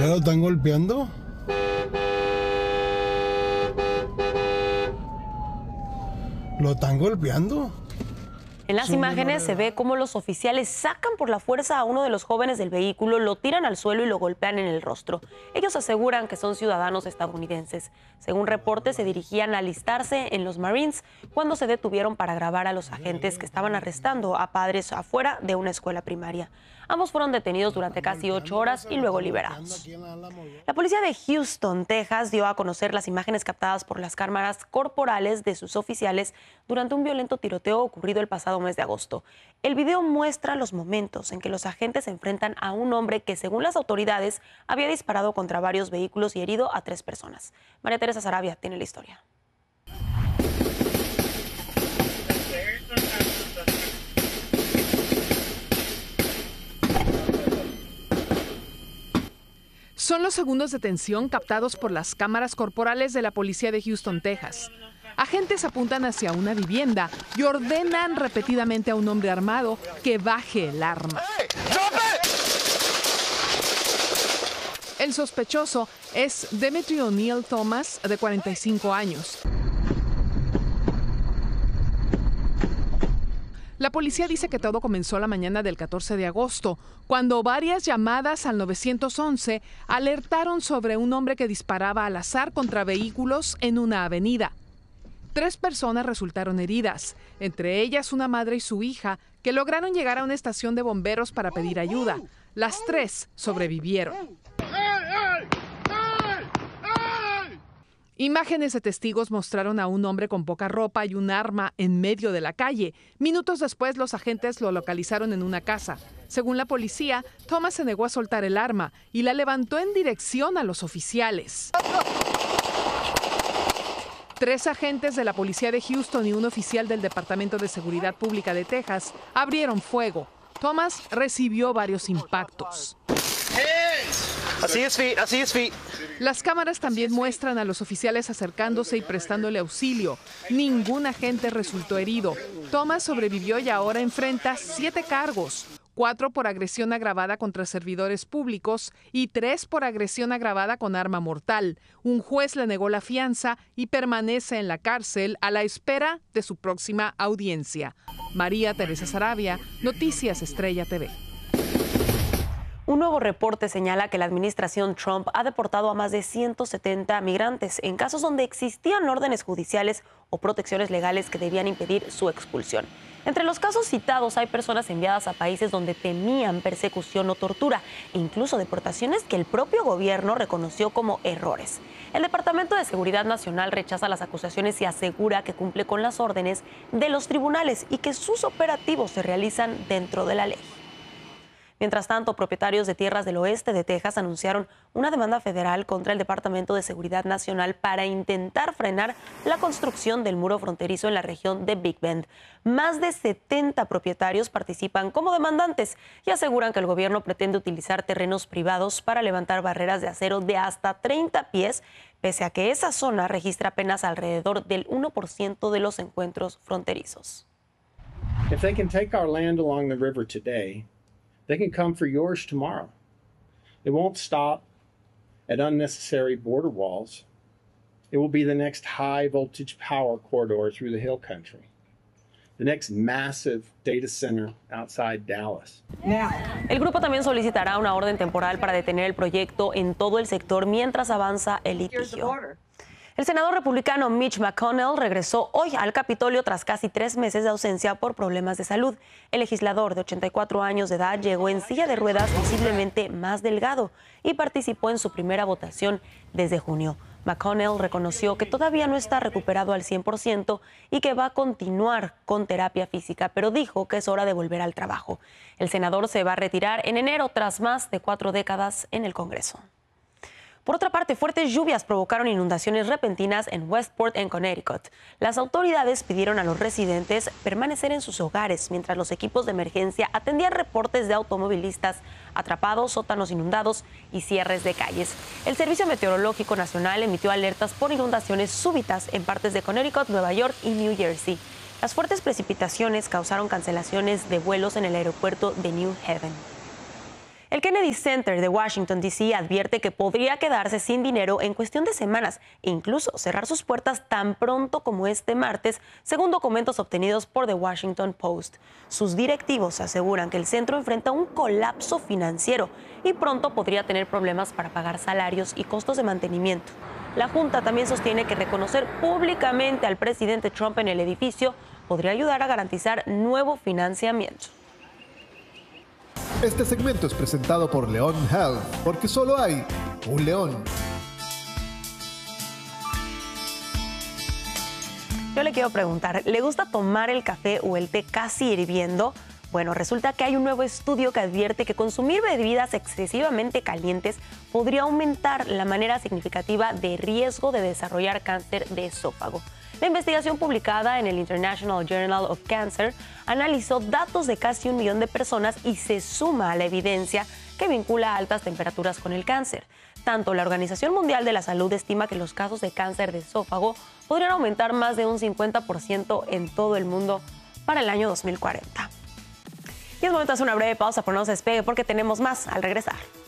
Mira, lo están golpeando. Lo están golpeando. En las imágenes se ve cómo los oficiales sacan por la fuerza a uno de los jóvenes del vehículo, lo tiran al suelo y lo golpean en el rostro. Ellos aseguran que son ciudadanos estadounidenses. Según reportes, se dirigían a alistarse en los Marines cuando se detuvieron para grabar a los agentes que estaban arrestando a padres afuera de una escuela primaria. Ambos fueron detenidos durante casi 8 horas y luego liberados. La policía de Houston, Texas, dio a conocer las imágenes captadas por las cámaras corporales de sus oficiales durante un violento tiroteo ocurrido el pasado mes de agosto. El video muestra los momentos en que los agentes se enfrentan a un hombre que, según las autoridades, había disparado contra varios vehículos y herido a 3 personas. María Teresa Sarabia tiene la historia. Son los segundos de tensión captados por las cámaras corporales de la policía de Houston, Texas. Agentes apuntan hacia una vivienda y ordenan repetidamente a un hombre armado que baje el arma. El sospechoso es Demetri O'Neill Thomas, de 45 años. La policía dice que todo comenzó la mañana del 14 de agosto, cuando varias llamadas al 911 alertaron sobre un hombre que disparaba al azar contra vehículos en una avenida. 3 personas resultaron heridas, entre ellas una madre y su hija, que lograron llegar a una estación de bomberos para pedir ayuda. Las 3 sobrevivieron. Imágenes de testigos mostraron a un hombre con poca ropa y un arma en medio de la calle. Minutos después, los agentes lo localizaron en una casa. Según la policía, Thomas se negó a soltar el arma y la levantó en dirección a los oficiales. 3 agentes de la policía de Houston y un oficial del Departamento de Seguridad Pública de Texas abrieron fuego. Thomas recibió varios impactos. Las cámaras también muestran a los oficiales acercándose y prestándole auxilio. Ningún agente resultó herido. Thomas sobrevivió y ahora enfrenta 7 cargos. 4 por agresión agravada contra servidores públicos y 3 por agresión agravada con arma mortal. Un juez le negó la fianza y permanece en la cárcel a la espera de su próxima audiencia. María Teresa Sarabia, Noticias Estrella TV. Un nuevo reporte señala que la administración Trump ha deportado a más de 170 migrantes en casos donde existían órdenes judiciales o protecciones legales que debían impedir su expulsión. Entre los casos citados hay personas enviadas a países donde temían persecución o tortura, e incluso deportaciones que el propio gobierno reconoció como errores. El Departamento de Seguridad Nacional rechaza las acusaciones y asegura que cumple con las órdenes de los tribunales y que sus operativos se realizan dentro de la ley. Mientras tanto, propietarios de tierras del oeste de Texas anunciaron una demanda federal contra el Departamento de Seguridad Nacional para intentar frenar la construcción del muro fronterizo en la región de Big Bend. Más de 70 propietarios participan como demandantes y aseguran que el gobierno pretende utilizar terrenos privados para levantar barreras de acero de hasta 30 pies, pese a que esa zona registra apenas alrededor del 1% de los encuentros fronterizos. If they can take our land along the river today, they can come for yours tomorrow. It won't stop at unnecessary border walls. It will be the next high voltage power corridor through the hill country. The next massive data center outside Dallas. El grupo también solicitará una orden temporal para detener el proyecto en todo el sector mientras avanza el litigio. El senador republicano Mitch McConnell regresó hoy al Capitolio tras casi 3 meses de ausencia por problemas de salud. El legislador de 84 años de edad llegó en silla de ruedas visiblemente más delgado y participó en su primera votación desde junio. McConnell reconoció que todavía no está recuperado al 100% y que va a continuar con terapia física, pero dijo que es hora de volver al trabajo. El senador se va a retirar en enero tras más de 4 décadas en el Congreso. Por otra parte, fuertes lluvias provocaron inundaciones repentinas en Westport, en Connecticut. Las autoridades pidieron a los residentes permanecer en sus hogares mientras los equipos de emergencia atendían reportes de automovilistas atrapados, sótanos inundados y cierres de calles. El Servicio Meteorológico Nacional emitió alertas por inundaciones súbitas en partes de Connecticut, Nueva York y New Jersey. Las fuertes precipitaciones causaron cancelaciones de vuelos en el aeropuerto de New Haven. El Kennedy Center de Washington, D.C. advierte que podría quedarse sin dinero en cuestión de semanas e incluso cerrar sus puertas tan pronto como este martes, según documentos obtenidos por The Washington Post. Sus directivos aseguran que el centro enfrenta un colapso financiero y pronto podría tener problemas para pagar salarios y costos de mantenimiento. La Junta también sostiene que reconocer públicamente al presidente Trump en el edificio podría ayudar a garantizar nuevo financiamiento. Este segmento es presentado por León Health, porque solo hay un león. Yo le quiero preguntar, ¿le gusta tomar el café o el té casi hirviendo? Bueno, resulta que hay un nuevo estudio que advierte que consumir bebidas excesivamente calientes podría aumentar la manera significativa de riesgo de desarrollar cáncer de esófago. La investigación publicada en el International Journal of Cancer analizó datos de casi 1 millón de personas y se suma a la evidencia que vincula altas temperaturas con el cáncer. Tanto la Organización Mundial de la Salud estima que los casos de cáncer de esófago podrían aumentar más de un 50% en todo el mundo para el año 2040. Y es momento de hacer una breve pausa, pero no se despegue porque tenemos más al regresar.